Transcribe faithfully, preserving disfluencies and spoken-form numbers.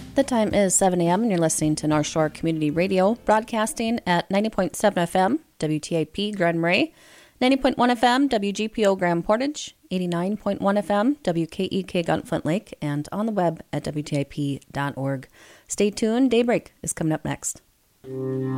The time is seven a.m. and you're listening to North Shore Community Radio, broadcasting at ninety point seven F M, W T I P Grand Marais, ninety point one F M, W G P O Grand Portage, eighty-nine point one F M, W K E K Gunflint Lake, and on the web at W T I P dot org. Stay tuned. Daybreak is coming up next.